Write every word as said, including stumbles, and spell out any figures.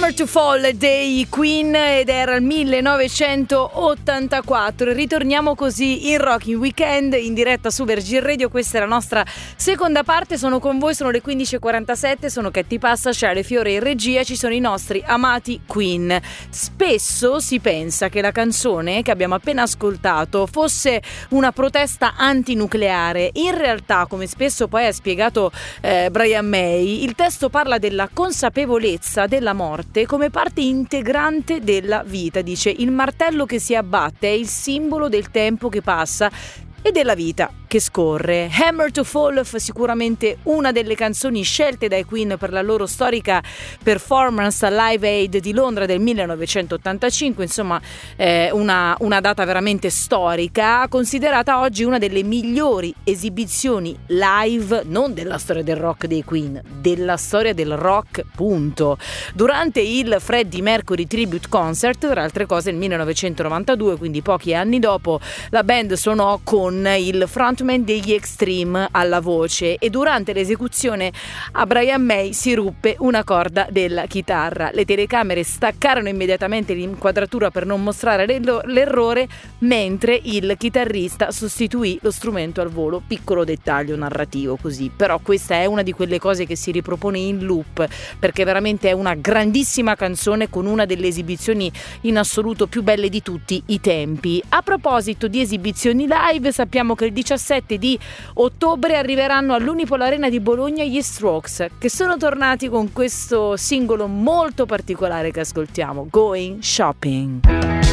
Hammer to Fall dei Queen ed era il millenovecentottantaquattro. Ritorniamo così in Rocking Weekend in diretta su Virgin Radio. Questa è la nostra seconda parte. Sono con voi, sono le quindici e quarantasette. Sono Ketty Passa, Shale Fiore in regia. Ci sono i nostri amati Queen. Spesso si pensa che la canzone che abbiamo appena ascoltato fosse una protesta antinucleare. In realtà, come spesso poi ha spiegato eh, Brian May, il testo parla della consapevolezza della morte come parte integrante della vita. Dice: il martello che si abbatte è il simbolo del tempo che passa e della vita che scorre. Hammer to Fall, sicuramente una delle canzoni scelte dai Queen per la loro storica performance al Live Aid di Londra del millenovecentottantacinque, insomma eh, una, una data veramente storica, considerata oggi una delle migliori esibizioni live, non della storia del rock dei Queen, della storia del rock, punto. Durante il Freddie Mercury Tribute Concert, tra altre cose nel millenovecentonovantadue, quindi pochi anni dopo, la band suonò con il frontman degli Extreme alla voce e durante l'esecuzione a Brian May si ruppe una corda della chitarra. Le telecamere staccarono immediatamente l'inquadratura per non mostrare l'errore, mentre il chitarrista sostituì lo strumento al volo. Piccolo dettaglio narrativo così, però questa è una di quelle cose che si ripropone in loop, perché veramente è una grandissima canzone con una delle esibizioni in assoluto più belle di tutti i tempi. A proposito di esibizioni live, sappiamo che il diciassette di ottobre arriveranno all'Unipol Arena di Bologna gli Strokes, che sono tornati con questo singolo molto particolare che ascoltiamo, Going Shopping.